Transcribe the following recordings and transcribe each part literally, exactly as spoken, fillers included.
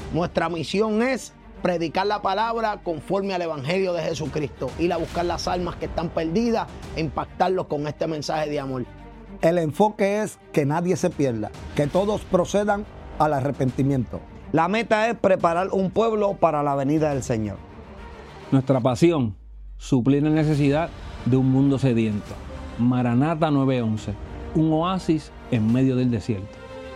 Nuestra misión es predicar la palabra conforme al Evangelio de Jesucristo, ir a buscar las almas que están perdidas e impactarlos con este mensaje de amor. El enfoque es que nadie se pierda, que todos procedan al arrepentimiento. La meta es preparar un pueblo para la venida del Señor. Nuestra pasión, suplir la necesidad de un mundo sediento. Maranata nueve once, un oasis en medio del desierto.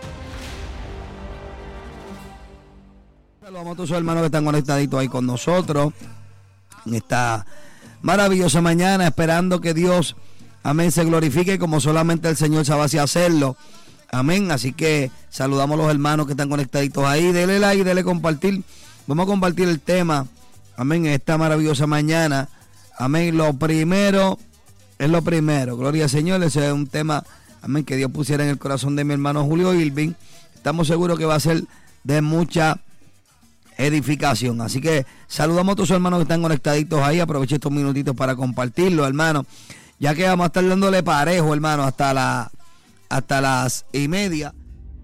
Saludamos a todos los hermanos que están conectaditos ahí con nosotros en esta maravillosa mañana, esperando que Dios, amén, se glorifique como solamente el Señor sabe así hacerlo. Amén. Así que saludamos a los hermanos que están conectaditos ahí. Dele like, dele compartir. Vamos a compartir el tema, amén, en esta maravillosa mañana. Amén. Lo primero es lo primero. Gloria al Señor. Ese es un tema, amén, que Dios pusiera en el corazón de mi hermano Julio Irving. Estamos seguros que va a ser de mucha edificación. Así que saludamos a todos los hermanos que están conectaditos ahí. Aproveche estos minutitos para compartirlo, hermano, ya que vamos a estar dándole parejo, hermano, hasta la hasta las y media.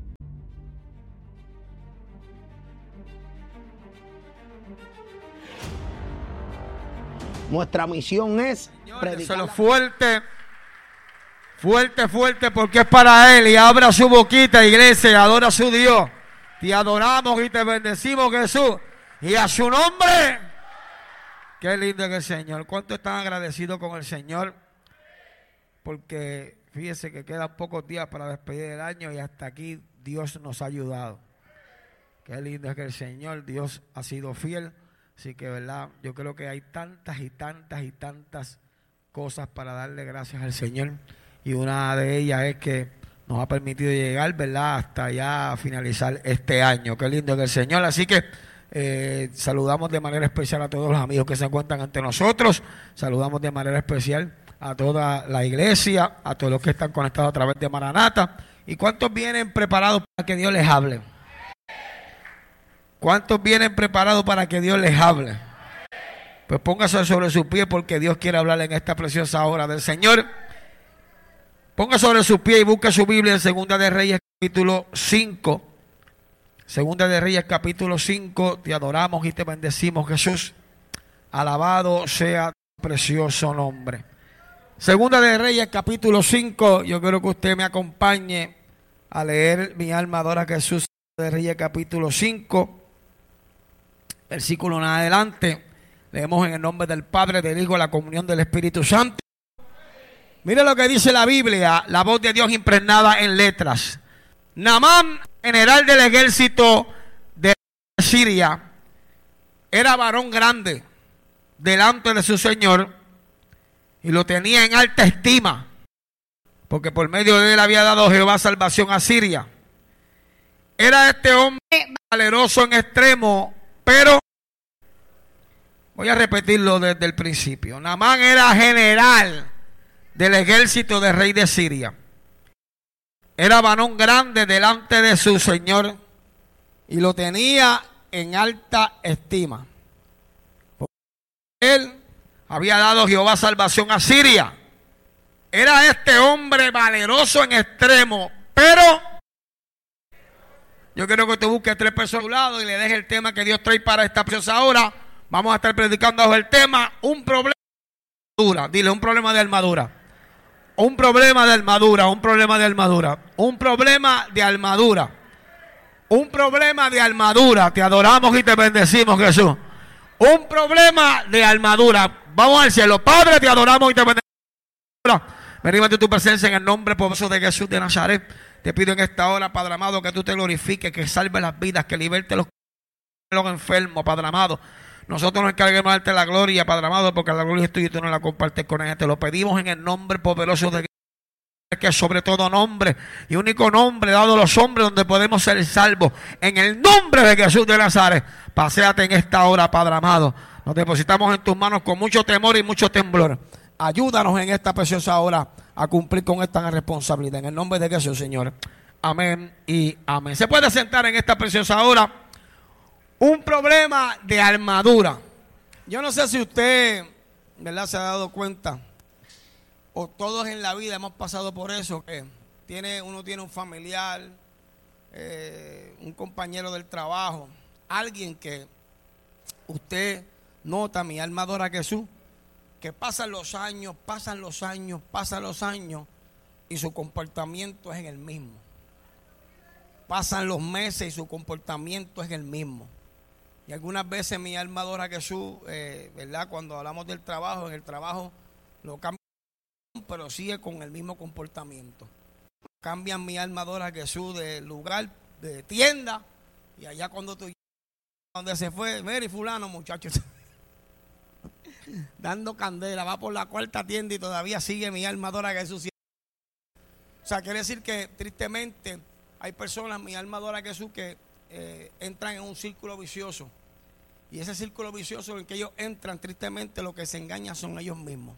Nuestra misión es predicar la... fuerte, fuerte, fuerte, porque es para Él. Y abra su boquita, iglesia, y adora a su Dios. Te adoramos y te bendecimos, Jesús. Y a su nombre. Qué lindo es el Señor. ¿Cuánto están agradecidos con el Señor? Porque fíjese que quedan pocos días para despedir el año y hasta aquí Dios nos ha ayudado. Qué lindo es que el Señor, Dios ha sido fiel. Así que, ¿verdad? Yo creo que hay tantas y tantas y tantas cosas para darle gracias al Señor. Y una de ellas es que nos ha permitido llegar, ¿verdad?, hasta ya finalizar este año. Qué lindo es el Señor. Así que eh, saludamos de manera especial a todos los amigos que se encuentran ante nosotros. Saludamos de manera especial a toda la iglesia, a todos los que están conectados a través de Maranata. ¿Y cuántos vienen preparados para que Dios les hable? ¿Cuántos vienen preparados para que Dios les hable? Pues póngase sobre su pie, porque Dios quiere hablarle en esta preciosa hora del Señor. Ponga sobre su pie y busque su Biblia en Segunda de Reyes capítulo cinco. Segunda de Reyes capítulo cinco. Te adoramos y te bendecimos, Jesús. Alabado sea tu precioso nombre. Segunda de Reyes capítulo cinco. Yo quiero que usted me acompañe a leer Mi alma adora a Jesús. Segunda de Reyes capítulo cinco. Versículo en adelante. Leemos en el nombre del Padre, del Hijo y la comunión del Espíritu Santo. Mire lo que dice la Biblia, la voz de Dios impregnada en letras. Naamán, general del ejército de Siria, era varón grande delante de su Señor y lo tenía en alta estima, porque por medio de él había dado Jehová salvación a Siria. Era este hombre valeroso en extremo, pero voy a repetirlo desde el principio. Naamán era general del ejército del rey de Siria. Era varón grande delante de su Señor y lo tenía en alta estima. Porque él había dado Jehová salvación a Siria. Era este hombre valeroso en extremo, pero yo quiero que te busques tres personas a tu lado y le dejes el tema que Dios trae para esta preciosa hora. Vamos a estar predicando bajo el tema un problema de armadura. Dile, un problema de armadura. Un problema de armadura, un problema de armadura, un problema de armadura, un problema de armadura. Te adoramos y te bendecimos, Jesús. Un problema de armadura. Vamos al cielo. Padre, te adoramos y te bendecimos. Venimos ante tu presencia en el nombre poderoso de Jesús de Nazaret. Te pido en esta hora, Padre amado, que tú te glorifiques, que salve las vidas, que liberte los, los enfermos, Padre amado. Nosotros nos encarguemos de darte la gloria, Padre amado, porque la gloria es tuya y tú no la compartes con ella. Te lo pedimos en el nombre poderoso de Jesús, que sobre todo nombre y único nombre dado a los hombres donde podemos ser salvos. En el nombre de Jesús de Nazaret, paséate en esta hora, Padre amado. Nos depositamos en tus manos con mucho temor y mucho temblor. Ayúdanos en esta preciosa hora a cumplir con esta responsabilidad. En el nombre de Jesús, Señor. Amén y amén. Se puede sentar en esta preciosa hora. Un problema de armadura. Yo no sé si usted, ¿verdad?, se ha dado cuenta, o todos en la vida hemos pasado por eso, que tiene, uno tiene un familiar, eh, un compañero del trabajo, alguien que usted nota, mi alma adora a Jesús, que pasan los años, pasan los años, pasan los años y su comportamiento es el mismo? Pasan los meses y su comportamiento es el mismo. Y algunas veces mi alma adora a Jesús, eh, ¿verdad? Cuando hablamos del trabajo, en el trabajo lo cambian, pero sigue con el mismo comportamiento. Cambian mi alma adora a Jesús de lugar, de tienda, y allá cuando tú donde se fue, Mary fulano, muchachos, dando candela, va por la cuarta tienda y todavía sigue mi alma adora a Jesús. O sea, quiere decir que tristemente hay personas, mi alma adora a Jesús, que eh, entran en un círculo vicioso. Y ese círculo vicioso en el que ellos entran, tristemente lo que se engañan son ellos mismos.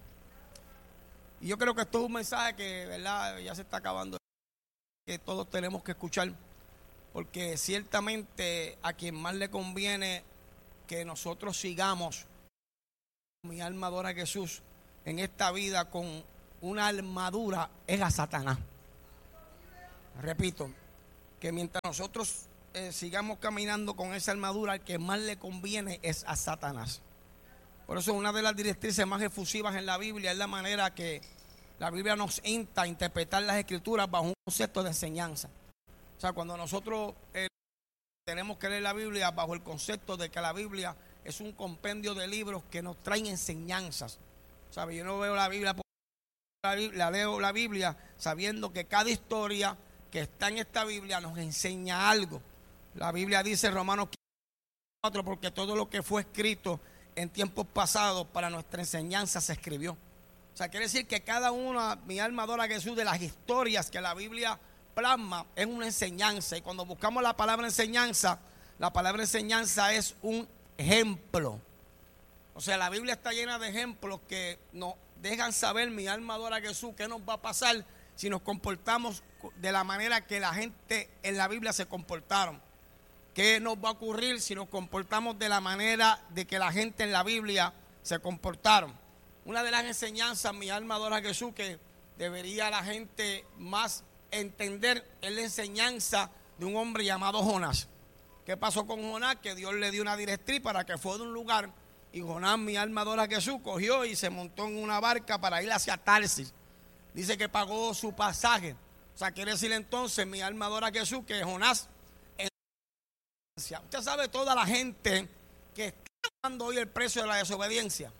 Y yo creo que esto es un mensaje que, ¿verdad?, ya se está acabando, que todos tenemos que escuchar, porque ciertamente a quien más le conviene que nosotros sigamos, mi alma adora a Jesús, en esta vida con una armadura, es a Satanás. Repito, que mientras nosotros eh, sigamos caminando con esa armadura, al que más le conviene es a Satanás. Por eso una de las directrices más efusivas en la Biblia es la manera que la Biblia nos insta a interpretar las Escrituras bajo un concepto de enseñanza. O sea, cuando nosotros eh, tenemos que leer la Biblia bajo el concepto de que la Biblia es un compendio de libros que nos traen enseñanzas. ¿Sabe? Yo no veo la Biblia, la, la leo la Biblia sabiendo que cada historia que está en esta Biblia nos enseña algo. La Biblia dice en Romanos cuatro, porque todo lo que fue escrito en tiempos pasados para nuestra enseñanza se escribió. O sea, quiere decir que cada una, mi alma adora a Jesús, de las historias que la Biblia plasma es una enseñanza. Y cuando buscamos la palabra enseñanza, la palabra enseñanza es un ejemplo. O sea, la Biblia está llena de ejemplos que nos dejan saber, mi alma adora a Jesús, qué nos va a pasar si nos comportamos de la manera que la gente en la Biblia se comportaron. ¿Qué nos va a ocurrir si nos comportamos de la manera de que la gente en la Biblia se comportaron? Una de las enseñanzas, mi alma adora a Jesús, que debería la gente más entender, es la enseñanza de un hombre llamado Jonás. ¿Qué pasó con Jonás? Que Dios le dio una directriz para que fuera de un lugar, y Jonás, mi alma adora a Jesús, cogió y se montó en una barca para ir hacia Tarsis. Dice que pagó su pasaje. O sea, quiere decir entonces, mi alma adora a Jesús, que Jonás, usted sabe toda la gente que está pagando hoy el precio de la desobediencia.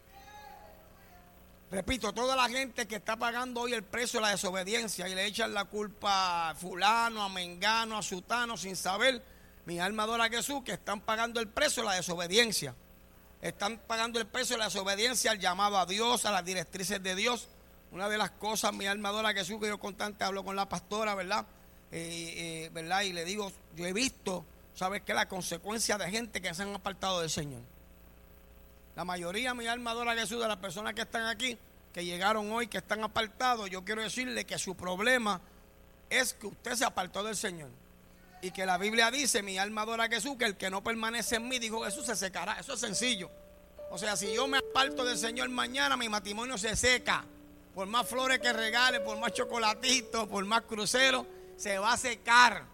Repito, toda la gente que está pagando hoy el precio de la desobediencia y le echan la culpa a fulano, a mengano, a sutano, sin saber, mi alma adora a Jesús, que están pagando el precio de la desobediencia. Están pagando el precio de la desobediencia al llamado a Dios, a las directrices de Dios. Una de las cosas, mi alma adora a Jesús, que yo constante hablo con la pastora, ¿verdad? Eh, eh, ¿verdad? Y le digo, yo he visto, ¿sabes qué? La consecuencia de gente que se han apartado del Señor. La mayoría, mi alma adora a Jesús, de las personas que están aquí, que llegaron hoy, que están apartados, yo quiero decirle que su problema es que usted se apartó del Señor. Y que la Biblia dice, mi alma adora a Jesús, que el que no permanece en mí, dijo Jesús, se secará. Eso es sencillo. O sea, si yo me aparto del Señor mañana, mi matrimonio se seca. Por más flores que regale, por más chocolatitos, por más cruceros, se va a secar.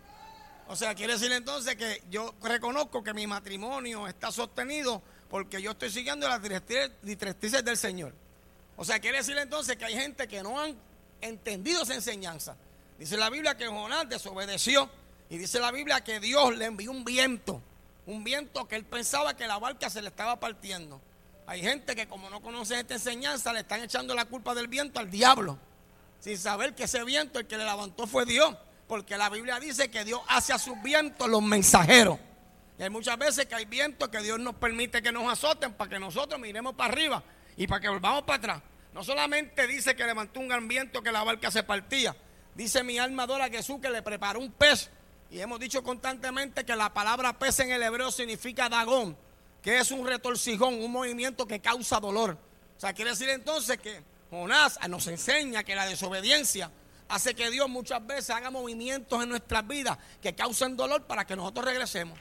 O sea, quiere decir entonces que yo reconozco que mi matrimonio está sostenido porque yo estoy siguiendo las directrices del Señor. O sea, quiere decir entonces que hay gente que no han entendido esa enseñanza. Dice la Biblia que Jonás desobedeció, y dice la Biblia que Dios le envió un viento, un viento que él pensaba que la barca se le estaba partiendo. Hay gente que, como no conoce esta enseñanza, le están echando la culpa del viento al diablo, sin saber que ese viento el que le levantó fue Dios, porque la Biblia dice que Dios hace a sus vientos los mensajeros. Y hay muchas veces que hay vientos que Dios nos permite que nos azoten para que nosotros miremos para arriba y para que volvamos para atrás. No solamente dice que levantó un gran viento que la barca se partía, dice mi alma adora a Jesús que le preparó un pez. Y hemos dicho constantemente que la palabra pez en el hebreo significa dagón, que es un retorcijón, un movimiento que causa dolor. O sea, quiere decir entonces que Jonás nos enseña que la desobediencia hace que Dios muchas veces haga movimientos en nuestras vidas que causen dolor para que nosotros regresemos.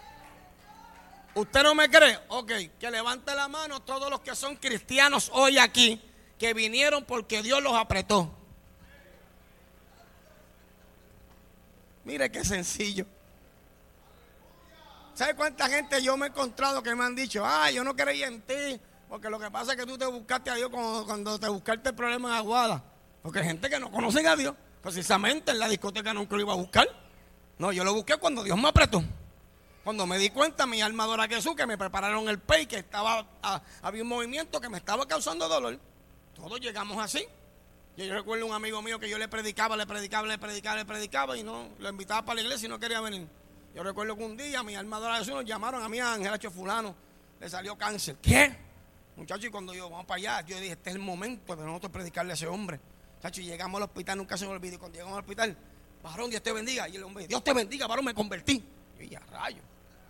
¿Usted no me cree? Ok, que levante la mano todos los que son cristianos hoy aquí, que vinieron porque Dios los apretó. Mire qué sencillo. ¿Sabes cuánta gente yo me he encontrado que me han dicho, ay, yo no creía en ti, porque lo que pasa es que tú te buscaste a Dios cuando, cuando te buscaste el problema en Aguada? Porque hay gente que no conoce a Dios, precisamente en la discoteca nunca lo iba a buscar. No, yo lo busqué cuando Dios me apretó. Cuando me di cuenta, mi alma adora a Jesús, que me prepararon el pay, que estaba, a, había un movimiento que me estaba causando dolor. Todos llegamos así. Yo, yo recuerdo un amigo mío que yo le predicaba, le predicaba, le predicaba, le predicaba y no, lo invitaba para la iglesia y no quería venir. Yo recuerdo que un día mi alma adora a Jesús, nos llamaron a mí, a Ángel H. Fulano, le salió cáncer. ¿Qué? Muchachos, y cuando yo, vamos para allá, yo dije, este es el momento de nosotros predicarle a ese hombre. Muchachos, llegamos al hospital, nunca se me olvida. Y cuando llegamos al hospital, varón, Dios te bendiga. Y el hombre, Dios te bendiga, varón, me convertí. Y yo, ya, rayo.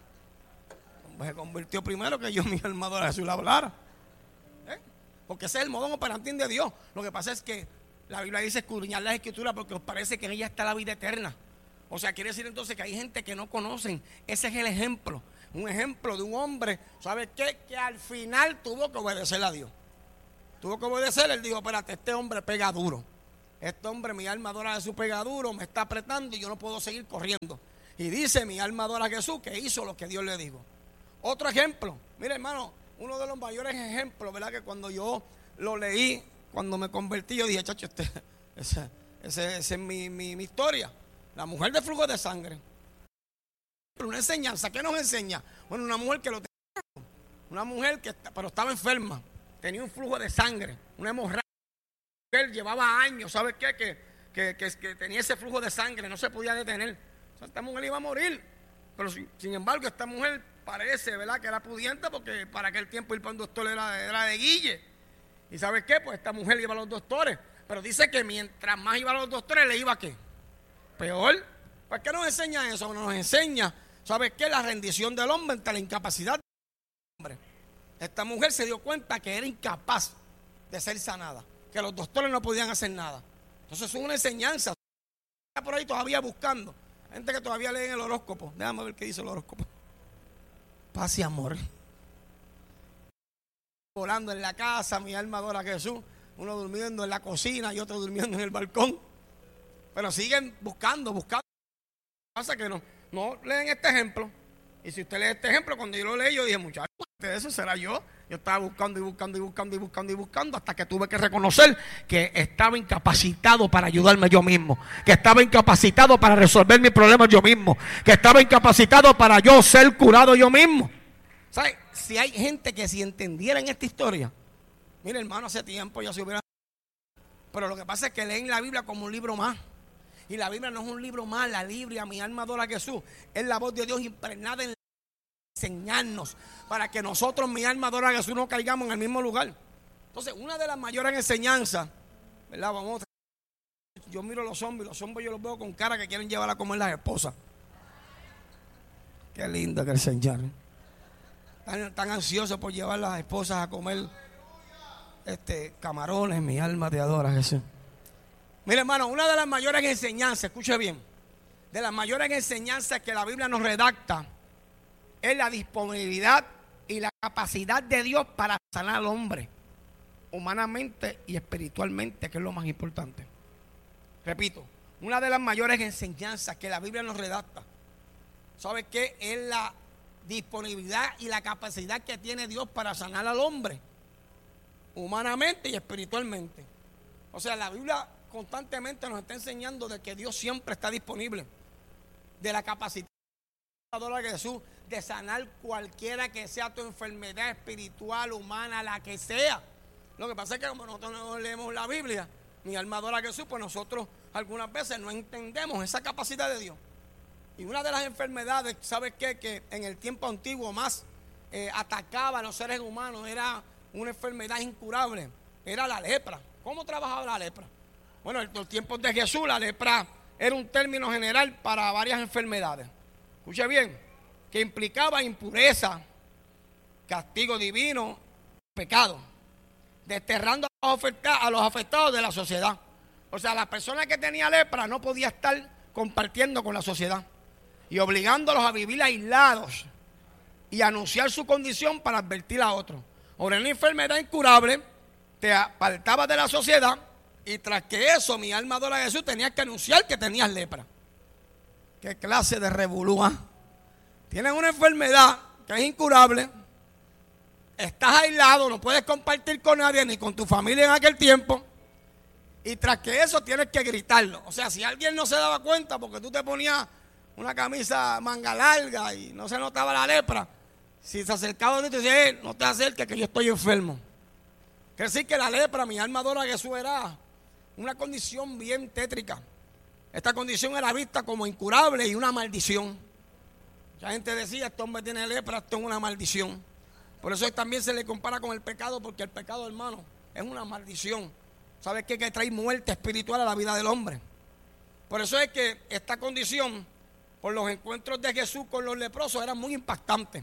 El hombre se convirtió primero que yo, mi alma adora a Jesús, la hablara. ¿Eh? Porque ese es el modo operandi de Dios. Lo que pasa es que la Biblia dice escudriñar las escrituras porque os parece que en ella está la vida eterna. O sea, quiere decir entonces que hay gente que no conocen. Ese es el ejemplo. Un ejemplo de un hombre, ¿sabes qué? Que al final tuvo que obedecer a Dios. Tuvo que obedecer. Él dijo, espérate, este hombre pega duro. Este hombre, mi alma adora a Jesús, pega duro, me está apretando y yo no puedo seguir corriendo. Y dice, mi alma adora a Jesús, que hizo lo que Dios le dijo. Otro ejemplo. Mira, hermano, uno de los mayores ejemplos, ¿verdad? Que cuando yo lo leí, cuando me convertí, yo dije, chacho, este, esa ese, ese es mi, mi, mi historia. La mujer de flujo de sangre. Una enseñanza, ¿qué nos enseña? Bueno, una mujer que lo tenía, una mujer que, pero estaba enferma, tenía un flujo de sangre, una hemorragia. Él llevaba años, ¿sabes qué? Que, que, que, que tenía ese flujo de sangre, no se podía detener. O sea, esta mujer iba a morir. Pero sin, sin embargo, esta mujer parece, ¿verdad?, que era pudiente, porque para aquel tiempo ir para un doctor era, era de guille. ¿Y sabes qué? Pues esta mujer iba a los doctores. Pero dice que mientras más iba a los doctores, le iba a ¿qué? Peor. ¿Por qué nos enseña eso? Nos enseña, ¿sabes qué? La rendición del hombre ante la incapacidad del hombre. Esta mujer se dio cuenta que era incapaz de ser sanada, que los doctores no podían hacer nada. Entonces es una enseñanza. Está por ahí todavía buscando. Gente que todavía lee el horóscopo. Déjame ver qué dice el horóscopo. Paz y amor. Volando en la casa, mi alma adora a Jesús. Uno durmiendo en la cocina y otro durmiendo en el balcón. Pero siguen buscando, buscando. Pasa que no, no leen este ejemplo. Y si usted lee este ejemplo, cuando yo lo leí, yo dije, muchachos, eso será yo. Yo estaba buscando y buscando y buscando y buscando y buscando hasta que tuve que reconocer que estaba incapacitado para ayudarme yo mismo, que estaba incapacitado para resolver mis problemas yo mismo, que estaba incapacitado para yo ser curado yo mismo. ¿Sabes? Si hay gente que si entendiera en esta historia, mire, hermano, hace tiempo ya se hubiera... Pero lo que pasa es que leen la Biblia como un libro más. Y la Biblia no es un libro más, la Biblia, mi alma adora a Jesús, es la voz de Dios impregnada en enseñarnos, para que nosotros, mi alma adora a Jesús, no caigamos en el mismo lugar. Entonces, una de las mayores enseñanzas, ¿verdad? Vamos, yo miro a los hombres, los hombres yo los veo con cara que quieren llevar a comer las esposas. Qué lindo que el Señor. Están, tan ansiosos por llevar las esposas a comer este, camarones, mi alma te adora, Jesús. Mire, hermano, una de las mayores enseñanzas, escuche bien, de las mayores enseñanzas que la Biblia nos redacta es la disponibilidad y la capacidad de Dios para sanar al hombre, humanamente y espiritualmente, que es lo más importante. Repito, una de las mayores enseñanzas que la Biblia nos redacta, ¿sabe qué? Es la disponibilidad y la capacidad que tiene Dios para sanar al hombre, humanamente y espiritualmente. O sea, la Biblia constantemente nos está enseñando de que Dios siempre está disponible, de la capacidad de Jesús de sanar cualquiera que sea tu enfermedad espiritual, humana, la que sea. Lo que pasa es que como nosotros no leemos la Biblia, mi alma adora a Jesús, pues nosotros algunas veces no entendemos esa capacidad de Dios. Y una de las enfermedades, ¿sabes qué? Que en el tiempo antiguo más eh, atacaba a los seres humanos, era una enfermedad incurable, era la lepra. ¿Cómo trabajaba la lepra? Bueno, en los tiempos de Jesús la lepra era un término general para varias enfermedades. Escuche bien, que implicaba impureza, castigo divino, pecado, desterrando a los afectados de la sociedad. O sea, la persona que tenía lepra no podía estar compartiendo con la sociedad y obligándolos a vivir aislados y anunciar su condición para advertir a otros. Ahora, una enfermedad incurable te apartaba de la sociedad y tras que eso, mi alma adora a Jesús, tenías que anunciar que tenías lepra. ¿Qué clase de revolú? tienes una enfermedad que es incurable, estás aislado, no puedes compartir con nadie, ni con tu familia en aquel tiempo, y tras que eso tienes que gritarlo. O sea, si alguien no se daba cuenta porque tú te ponías una camisa manga larga y no se notaba la lepra, si se acercaba a ti y te decía, eh, no te acerques que yo estoy enfermo. Quiere decir que la lepra, mi alma adora a Jesús, era una condición bien tétrica. Esta condición era vista como incurable y una maldición. La gente decía, este hombre tiene lepra, esto es una maldición. Por eso también se le compara con el pecado, porque el pecado, hermano, es una maldición. ¿Sabes qué? Que trae muerte espiritual a la vida del hombre. Por eso es que esta condición, por los encuentros de Jesús con los leprosos, era muy impactante.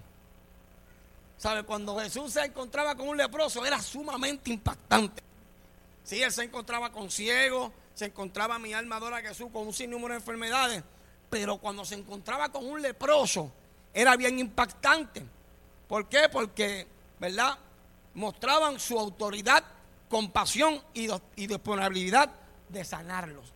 ¿Sabes? Cuando Jesús se encontraba con un leproso, era sumamente impactante. Sí, él se encontraba con ciegos, se encontraba, mi alma adora a Jesús, con un sinnúmero de enfermedades. Pero cuando se encontraba con un leproso, era bien impactante. ¿Por qué? Porque, ¿verdad?, mostraban su autoridad, compasión y, y disponibilidad de sanarlos.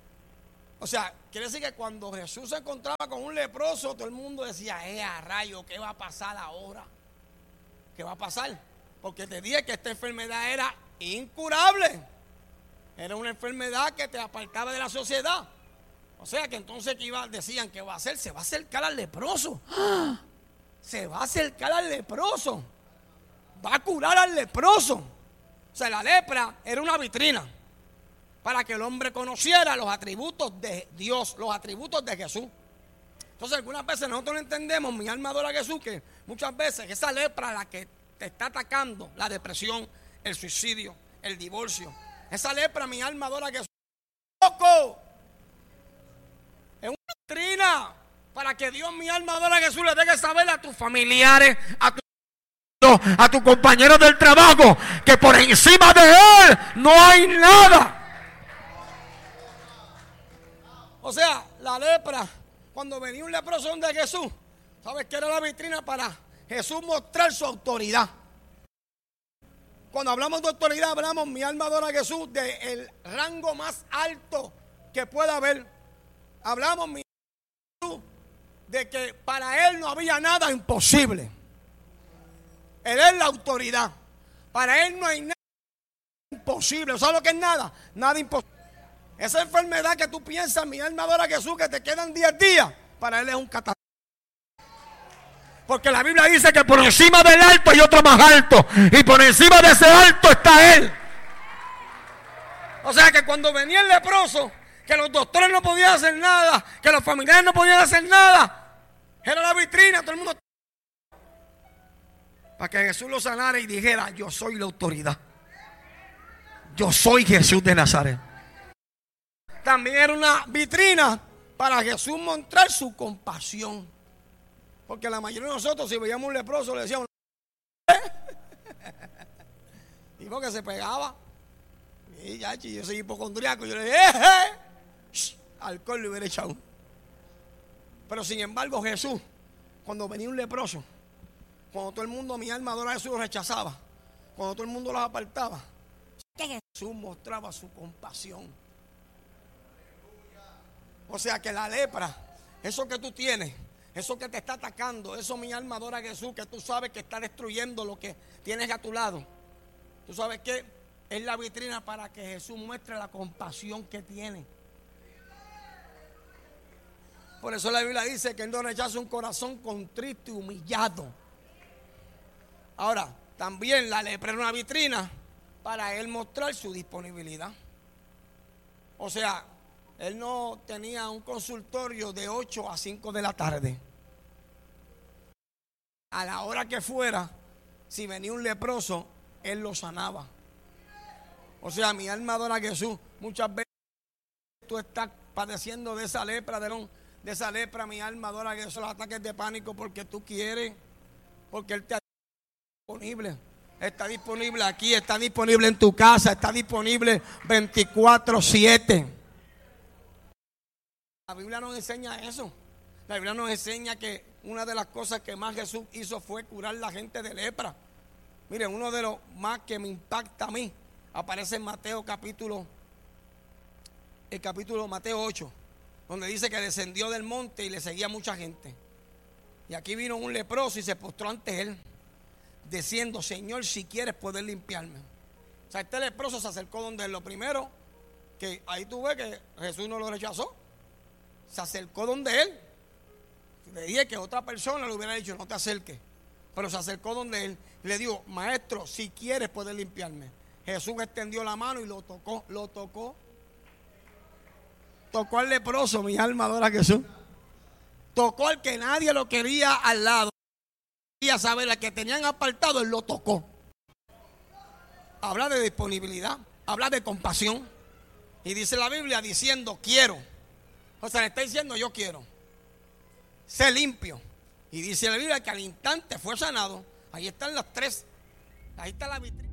O sea, quiere decir que cuando Jesús se encontraba con un leproso, todo el mundo decía, eh, a rayo, ¿qué va a pasar ahora? ¿Qué va a pasar? Porque te dije que esta enfermedad era incurable. Era una enfermedad que te apartaba de la sociedad. O sea que entonces que iba, decían que va a hacer, se va a acercar al leproso. ¡Ah! Se va a acercar al leproso. Va a curar al leproso. O sea, la lepra era una vitrina para que el hombre conociera los atributos de Dios, los atributos de Jesús. Entonces, algunas veces nosotros no entendemos, mi alma adora a Jesús, que muchas veces esa lepra la que te está atacando, la depresión, el suicidio, el divorcio, esa lepra, mi alma adora a Jesús. ¡Poco! Es una doctrina para que Dios, mi alma adora a Jesús, le deje saber a tus familiares, a tus a tus compañeros del trabajo, que por encima de él no hay nada. O sea, la lepra, cuando venía un leproso de Jesús, ¿sabes qué era la vitrina para Jesús mostrar su autoridad? Cuando hablamos de autoridad, hablamos, mi alma adora a Jesús, del rango más alto que pueda haber. Hablamos, mi Jesús, de que para él no había nada imposible. Él es la autoridad. Para él no hay nada imposible. ¿Sabes lo que es nada? Nada imposible. Esa enfermedad que tú piensas, mi alma adora a Jesús, que te quedan diez días, para él es un catástrofe. Porque la Biblia dice que por encima del alto hay otro más alto. Y por encima de ese alto está él. O sea que cuando venía el leproso, que los doctores no podían hacer nada, que los familiares no podían hacer nada, era la vitrina, todo el mundo, para que Jesús lo sanara y dijera, yo soy la autoridad. Yo soy Jesús de Nazaret. También era una vitrina para Jesús mostrar su compasión. Porque la mayoría de nosotros, si veíamos un leproso, le decíamos, y porque se pegaba. Y ya, yo soy hipocondriaco. Yo le dije, eh, eh. Shh, alcohol le hubiera echado. Pero sin embargo, Jesús, cuando venía un leproso, cuando todo el mundo, mi alma adora a Jesús, lo rechazaba, cuando todo el mundo los apartaba, Jesús mostraba su compasión. O sea que la lepra, eso que tú tienes, eso que te está atacando, eso, mi alma adora a Jesús, que tú sabes que está destruyendo lo que tienes a tu lado, tú sabes que es la vitrina para que Jesús muestre la compasión que tiene. Por eso la Biblia dice que él no rechaza un corazón contrito y humillado. Ahora, también la lepra era una vitrina para él mostrar su disponibilidad. O sea, él no tenía un consultorio de ocho a cinco de la tarde. A la hora que fuera, si venía un leproso, él lo sanaba. O sea, mi alma adora a Jesús. Muchas veces tú estás padeciendo de esa lepra, de, no, de esa lepra, mi alma adora a Jesús, los ataques de pánico porque tú quieres, porque él te ha disponible. Está disponible aquí, está disponible en tu casa, está disponible veinticuatro siete. La Biblia nos enseña eso. La Biblia nos enseña que una de las cosas que más Jesús hizo fue curar a la gente de lepra. Miren, uno de los más que me impacta a mí aparece en Mateo capítulo, el capítulo Mateo ocho, donde dice que descendió del monte y le seguía mucha gente. Y aquí vino un leproso y se postró ante él, diciendo, Señor, si quieres poder limpiarme. O sea, este leproso se acercó donde él. Lo primero, que ahí tú ves que Jesús no lo rechazó. Se acercó donde él. Le dije que otra persona le hubiera dicho, no te acerques. Pero se acercó donde él. Y le dijo, maestro, si quieres poder limpiarme. Jesús extendió la mano y lo tocó, lo tocó. Tocó al leproso, mi alma adora a Jesús. Tocó al que nadie lo quería al lado. Quería saber, al que tenían apartado, él lo tocó. Habla de disponibilidad, habla de compasión. Y dice la Biblia diciendo, quiero. O sea, le está diciendo, yo quiero. Sé limpio. Y dice la Biblia que al instante fue sanado. Ahí están las tres. Ahí está la vitrina.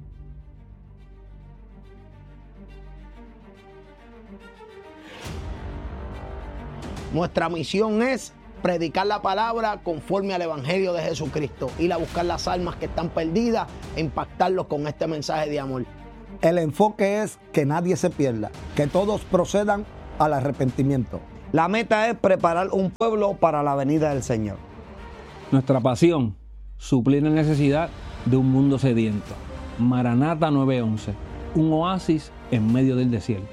Nuestra misión es predicar la palabra conforme al Evangelio de Jesucristo, ir a buscar las almas que están perdidas e impactarlos con este mensaje de amor. El enfoque es que nadie se pierda, que todos procedan al arrepentimiento. La meta es preparar un pueblo para la venida del Señor. Nuestra pasión, suplir la necesidad de un mundo sediento. Maranata nueve once, un oasis en medio del desierto.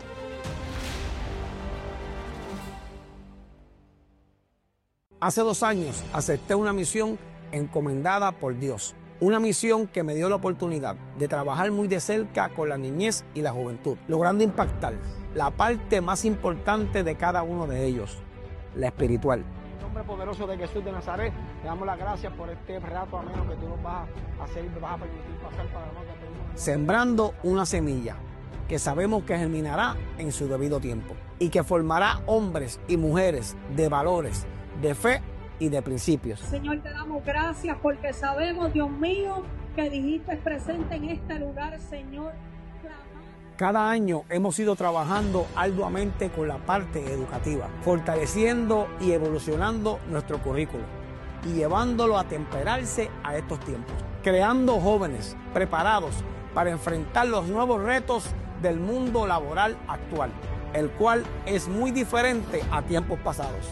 Hace dos años acepté una misión encomendada por Dios. Una misión que me dio la oportunidad de trabajar muy de cerca con la niñez y la juventud, logrando impactar la parte más importante de cada uno de ellos, la espiritual. En nombre poderoso de Jesús de Nazaret, te damos las gracias por este rato ameno que tú nos vas a hacer y nos vas a permitir pasar para nosotros. Sembrando una semilla que sabemos que germinará en su debido tiempo y que formará hombres y mujeres de valores, de fe y de principios. Señor, te damos gracias porque sabemos, Dios mío, que dijiste presente en este lugar, Señor. Cada año hemos ido trabajando arduamente con la parte educativa, fortaleciendo y evolucionando nuestro currículo y llevándolo a temperarse a estos tiempos, creando jóvenes preparados para enfrentar los nuevos retos del mundo laboral actual, el cual es muy diferente a tiempos pasados.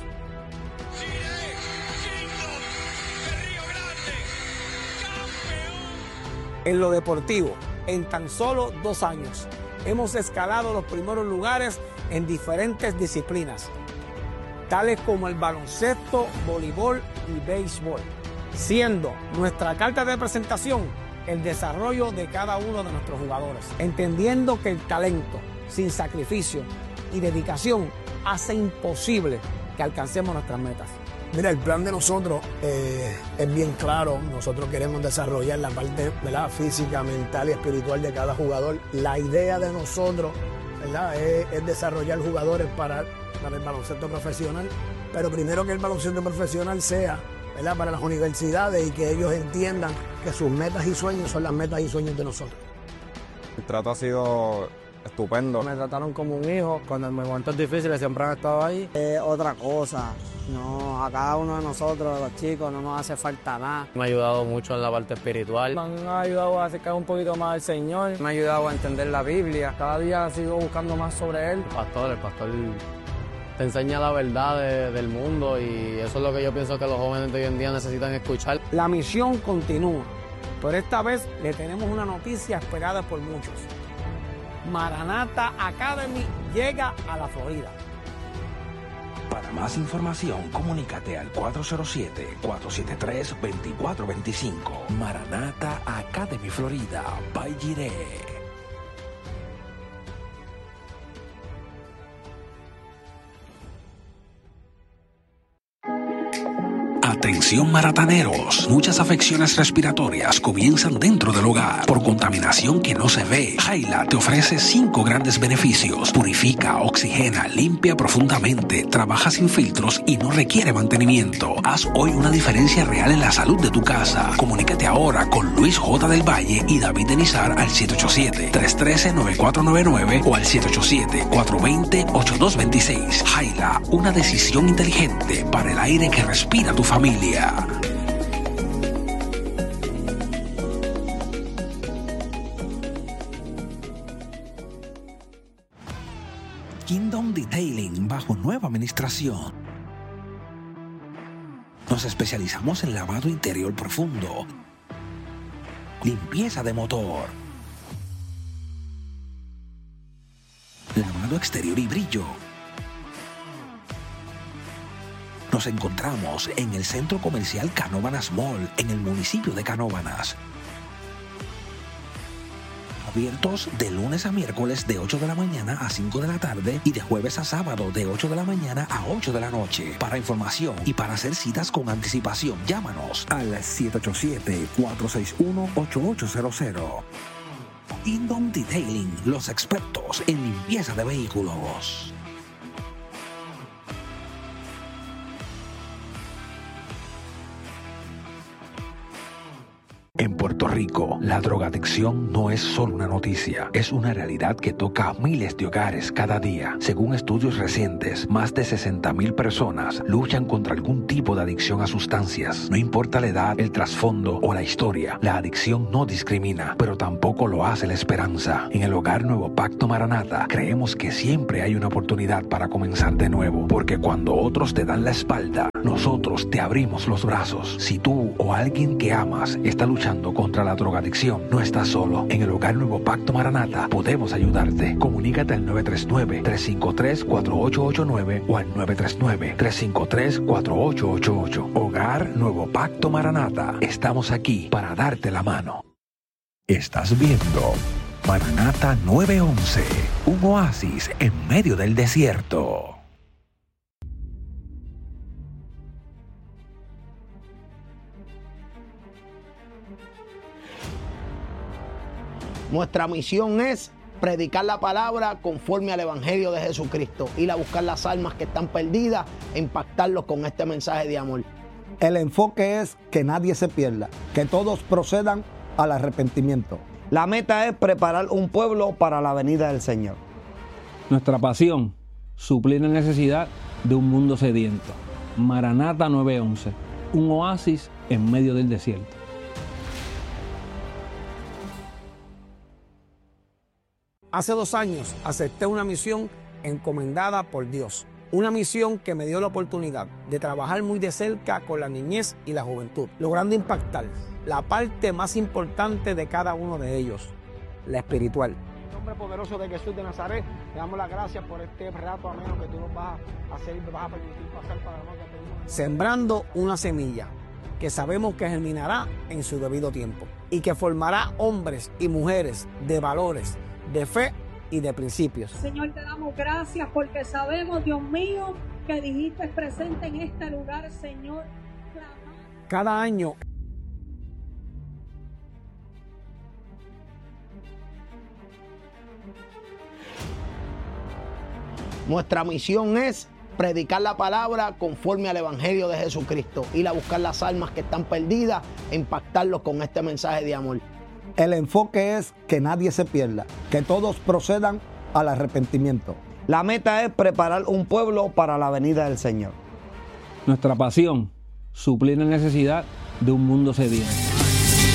En lo deportivo, en tan solo dos años, hemos escalado los primeros lugares en diferentes disciplinas, tales como el baloncesto, voleibol y béisbol, siendo nuestra carta de presentación el desarrollo de cada uno de nuestros jugadores, entendiendo que el talento, sin sacrificio y dedicación, hace imposible que alcancemos nuestras metas. Mira, el plan de nosotros eh, es bien claro. Nosotros queremos desarrollar la parte, ¿verdad?, física, mental y espiritual de cada jugador. La idea de nosotros, ¿verdad?, es, es desarrollar jugadores para, para el baloncesto profesional, pero primero que el baloncesto profesional sea, ¿verdad?, para las universidades y que ellos entiendan que sus metas y sueños son las metas y sueños de nosotros. El trato ha sido estupendo. Me trataron como un hijo. Cuando en momentos difíciles siempre han estado ahí. Eh, otra cosa, no, a cada uno de nosotros, los chicos, no nos hace falta nada. Me ha ayudado mucho en la parte espiritual. Me han ayudado a acercar un poquito más al Señor. Me ha ayudado a entender la Biblia. Cada día sigo buscando más sobre Él. El pastor, el pastor te enseña la verdad de, del mundo y eso es lo que yo pienso que los jóvenes de hoy en día necesitan escuchar. La misión continúa, pero esta vez le tenemos una noticia esperada por muchos. Maranata Academy llega a la Florida. Para más información, comunícate al cuatro cero siete, cuatro siete tres, dos cuatro dos cinco. Maranata Academy Florida, by Jireh. Atención marataneros, muchas afecciones respiratorias comienzan dentro del hogar por contaminación que no se ve. Jaila te ofrece cinco grandes beneficios: purifica, oxigena, limpia profundamente, trabaja sin filtros y no requiere mantenimiento. Haz hoy una diferencia real en la salud de tu casa. Comunícate ahora con Luis J. del Valle y David Denizar al siete ocho siete, tres uno tres, nueve cuatro nueve nueve o al siete ocho siete, cuatro dos cero, ocho dos dos seis. Jaila, una decisión inteligente para el aire que respira tu familia. Kingdom Detailing bajo nueva administración Nos especializamos en lavado interior profundo, limpieza de motor, lavado exterior y brillo. Nos encontramos en el Centro Comercial Canóvanas Mall, en el municipio de Canóvanas. Abiertos de lunes a miércoles de ocho de la mañana a cinco de la tarde y de jueves a sábado de ocho de la mañana a ocho de la noche. Para información y para hacer citas con anticipación, llámanos al siete ocho siete, cuatro seis uno, ocho ocho cero cero. Indom Detailing, los expertos en limpieza de vehículos. En Puerto Rico, la drogadicción no es solo una noticia, es una realidad que toca a miles de hogares cada día. Según estudios recientes, más de sesenta mil personas luchan contra algún tipo de adicción a sustancias. No importa la edad, el trasfondo o la historia, la adicción no discrimina, pero tampoco lo hace la esperanza. En el Hogar Nuevo Pacto Maranata, creemos que siempre hay una oportunidad para comenzar de nuevo, porque cuando otros te dan la espalda, nosotros te abrimos los brazos. Si tú o alguien que amas está luchando contra la drogadicción, no estás solo. En el Hogar Nuevo Pacto Maranata podemos ayudarte. Comunícate al nueve tres nueve, tres cinco tres, cuatro ocho ocho nueve o al nueve tres nueve, tres cinco tres, cuatro ocho ocho ocho. Hogar Nuevo Pacto Maranata. Estamos aquí para darte la mano. Estás viendo Maranata nueve once, un oasis en medio del desierto. Nuestra misión es predicar la palabra conforme al Evangelio de Jesucristo, ir a buscar las almas que están perdidas e impactarlos con este mensaje de amor. El enfoque es que nadie se pierda, que todos procedan al arrepentimiento. La meta es preparar un pueblo para la venida del Señor. Nuestra pasión, suplir la necesidad de un mundo sediento. Maranata nueve once, un oasis en medio del desierto. Hace dos años acepté una misión encomendada por Dios. Una misión que me dio la oportunidad de trabajar muy de cerca con la niñez y la juventud, logrando impactar la parte más importante de cada uno de ellos, la espiritual. En el nombre poderoso de Jesús de Nazaret, te damos las gracias por este rato ameno que tú nos vas a hacer y me vas a permitir pasar para nosotros. Sembrando una semilla que sabemos que germinará en su debido tiempo y que formará hombres y mujeres de valores, de fe y de principios. Señor, te damos gracias porque sabemos, Dios mío, que dijiste presente en este lugar, Señor. Cada año Nuestra misión es predicar la palabra conforme al Evangelio de Jesucristo, ir a buscar las almas que están perdidas e impactarlos con este mensaje de amor. El enfoque es que nadie se pierda, que todos procedan al arrepentimiento. La meta es preparar un pueblo para la venida del Señor. Nuestra pasión, suplir la necesidad de un mundo sediento.